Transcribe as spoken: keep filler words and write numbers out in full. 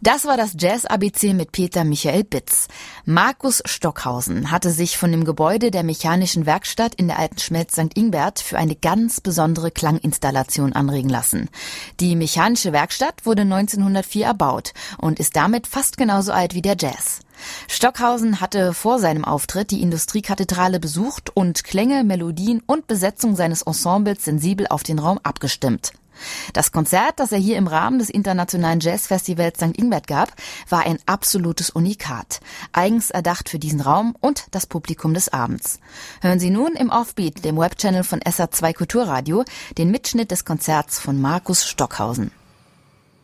Das war das Jazz-A B C mit Peter Michael Bitz. Markus Stockhausen hatte sich von dem Gebäude der Mechanischen Werkstatt in der alten Schmelz Sankt Ingbert für eine ganz besondere Klanginstallation anregen lassen. Die Mechanische Werkstatt wurde neunzehnhundertvier erbaut und ist damit fast genauso alt wie der Jazz. Stockhausen hatte vor seinem Auftritt die Industriekathedrale besucht und Klänge, Melodien und Besetzung seines Ensembles sensibel auf den Raum abgestimmt. Das Konzert, das er hier im Rahmen des Internationalen Jazzfestivals Sankt Ingbert gab, war ein absolutes Unikat. Eigens erdacht für diesen Raum und das Publikum des Abends. Hören Sie nun im Offbeat, dem Webchannel von S R zwei Kulturradio, den Mitschnitt des Konzerts von Markus Stockhausen.